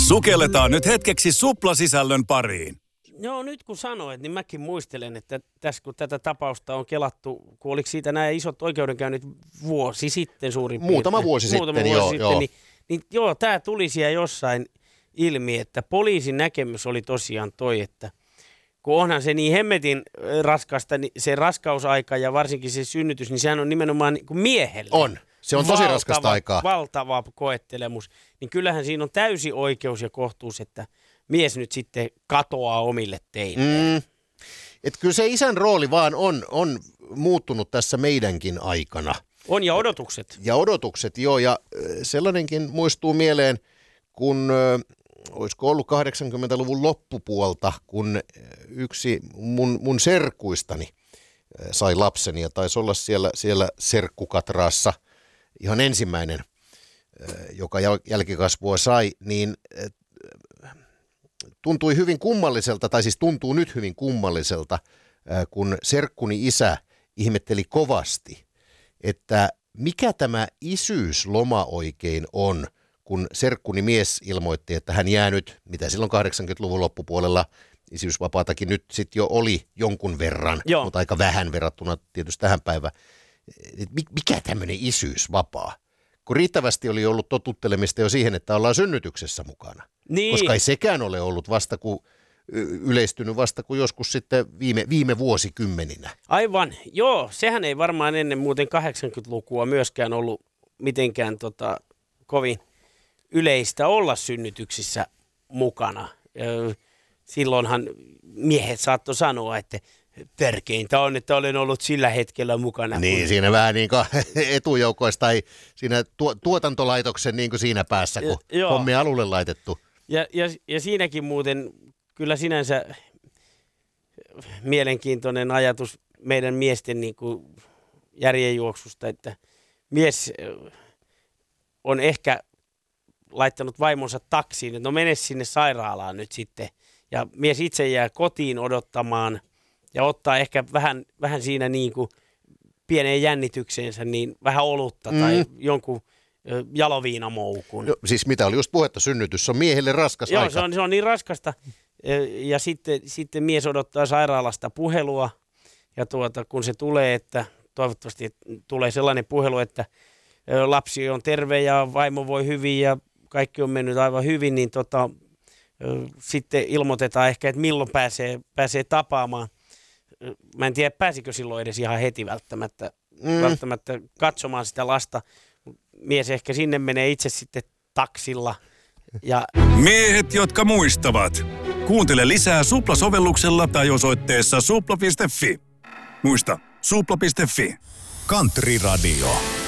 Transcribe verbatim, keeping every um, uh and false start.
Sukelletaan nyt hetkeksi suplasisällön pariin. Joo, nyt kun sanoit, niin mäkin muistelen, että tässä kun tätä tapausta on kelattu, kun oliko siitä nämä isot oikeudenkäynnit vuosi sitten suurin piirtein. Muutama vuosi Muutama sitten, vuosi joo. sitten, joo. Niin, niin joo, tämä tuli siellä jossain ilmi, että poliisin näkemys oli tosiaan toi, että kun onhan se niin hemmetin raskasta, niin se raskausaika ja varsinkin se synnytys, niin sehän on nimenomaan niin kuin miehelle. On. Se on tosi valtava, raskasta aikaa. Valtava koettelemus. Niin kyllähän siinä on täysi oikeus ja kohtuus, että mies nyt sitten katoaa omille teille. Mm. Et kyllä se isän rooli vaan on, on muuttunut tässä meidänkin aikana. On ja odotukset. Ja odotukset, joo. Ja sellainenkin muistuu mieleen, kun olisiko ollut kahdeksankymmentäluvun loppupuolta, kun yksi mun, mun serkuistani sai lapseni ja taisi olla siellä, siellä serkkukatraassa ihan ensimmäinen, joka jälkikasvua sai, niin tuntui hyvin kummalliselta, tai siis tuntuu nyt hyvin kummalliselta, kun serkkuni isä ihmetteli kovasti, että mikä tämä isyysloma oikein on, kun serkkuni mies ilmoitti, että hän jää nyt, mitä silloin kahdeksankymmentäluvun loppupuolella, isyysvapaatakin nyt sitten jo oli jonkun verran, Joo. mutta aika vähän verrattuna tietysti tähän päivään. Mikä tämmöinen isyysvapaa? Kun riittävästi oli ollut totuttelemista jo siihen, että ollaan synnytyksessä mukana. Niin. Koska ei sekään ole ollut vasta kuin yleistynyt vasta kuin joskus sitten viime, viime vuosikymmeninä. Aivan. Joo, sehän ei varmaan ennen muuten kahdeksankymmentälukua myöskään ollut mitenkään tota, kovin yleistä olla synnytyksissä mukana. Silloinhan miehet saattoi sanoa, että tärkeintä on, että olen ollut sillä hetkellä mukana. Niin, kun... siinä vähän niin kuin etujoukoista tai siinä tuo, tuotantolaitoksen niin kuin siinä päässä, kun ja, hommi alulle laitettu. Ja, ja, ja siinäkin muuten kyllä sinänsä mielenkiintoinen ajatus meidän miesten niin kuin järjenjuoksusta, että mies on ehkä laittanut vaimonsa taksiin, että no mene sinne sairaalaan nyt sitten. Ja mies itse jää kotiin odottamaan ja ottaa ehkä vähän, vähän siinä niin kuin pieneen jännitykseensä niin vähän olutta mm. tai jonkun jaloviinamoukun. No, siis mitä oli just puhetta, synnytys on miehelle raskas Joo, aika. se on, se on niin raskasta. Ja sitten, sitten mies odottaa sairaalasta puhelua ja tuota, kun se tulee, että toivottavasti tulee sellainen puhelu, että lapsi on terve ja vaimo voi hyvin ja kaikki on mennyt aivan hyvin, niin tota, sitten ilmoitetaan ehkä, että milloin pääsee, pääsee tapaamaan. Mä en tiedä, pääsikö silloin edes ihan heti välttämättä, mm. välttämättä katsomaan sitä lasta. Mies ehkä sinne menee itse sitten taksilla. Ja... Miehet, jotka muistavat. Kuuntele lisää Supla-sovelluksella tai osoitteessa supla piste fi. Muista, supla piste fi. Country Radio.